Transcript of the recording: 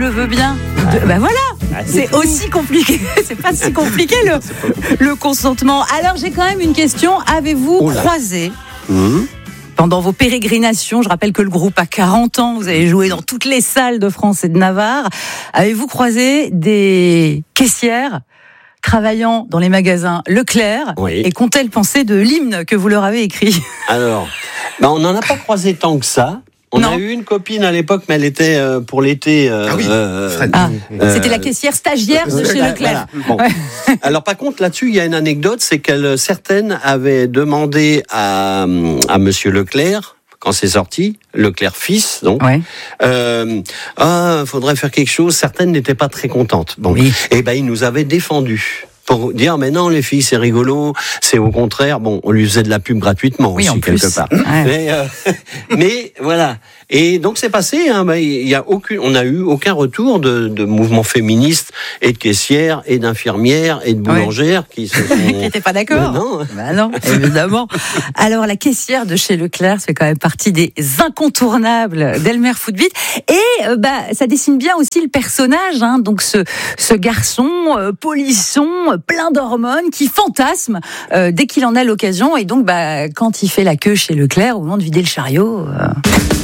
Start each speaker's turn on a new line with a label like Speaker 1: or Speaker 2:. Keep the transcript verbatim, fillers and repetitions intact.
Speaker 1: le veux bien. De, ben voilà,
Speaker 2: Ah, c'est
Speaker 1: c'est aussi compliqué. C'est pas si compliqué le, le consentement. Alors j'ai quand même une question. Avez-vous
Speaker 2: Oh là.
Speaker 1: croisé
Speaker 2: Mmh.
Speaker 1: pendant vos pérégrinations, je rappelle que le groupe a quarante ans, vous avez joué dans toutes les salles de France et de Navarre, avez-vous croisé des caissières travaillant dans les magasins Leclerc
Speaker 2: Oui.
Speaker 1: et qu'ont-elles pensé de l'hymne que vous leur avez écrit ?
Speaker 2: Alors, ben, on n'en a pas croisé tant que ça. On
Speaker 1: Non.
Speaker 2: a eu une copine à l'époque, mais elle était euh, pour l'été. Euh,
Speaker 3: Ah oui,
Speaker 2: euh,
Speaker 3: Fred.
Speaker 1: Ah,
Speaker 2: Euh,
Speaker 1: c'était la caissière stagiaire de chez
Speaker 2: Voilà,
Speaker 1: Leclerc.
Speaker 2: voilà. Bon.
Speaker 1: Ouais.
Speaker 2: Alors par contre là-dessus il y a une anecdote, c'est qu'elle certaines avaient demandé à à Monsieur Leclerc quand c'est sorti, Leclerc fils donc.
Speaker 1: Ouais.
Speaker 2: Euh, ah, faudrait faire quelque chose. Certaines n'étaient pas très contentes. Bon,
Speaker 1: Oui.
Speaker 2: et ben il nous avait défendus pour dire mais non les filles c'est rigolo, c'est au contraire bon on lui faisait de la pub gratuitement
Speaker 1: Oui,
Speaker 2: aussi
Speaker 1: en plus.
Speaker 2: quelque part.
Speaker 1: Ouais.
Speaker 2: Mais, euh, mais voilà. Et donc c'est passé. Hein, ben, il y a aucune, on n'a eu aucun retour de, de mouvements féministes et de caissières et d'infirmières et de boulangères qui se sont.
Speaker 1: Qui n'étaient pas d'accord.
Speaker 2: Mais non.
Speaker 1: Bah non, évidemment. Alors, la caissière de chez Leclerc fait quand même partie des incontournables d'Elmer Footbeat. Et euh, bah, ça dessine bien aussi le personnage. Hein, donc, ce, ce garçon euh, polisson, euh, plein d'hormones, qui fantasme euh, dès qu'il en a l'occasion. Et donc, bah, quand il fait la queue chez Leclerc, au moment de vider le chariot... Euh...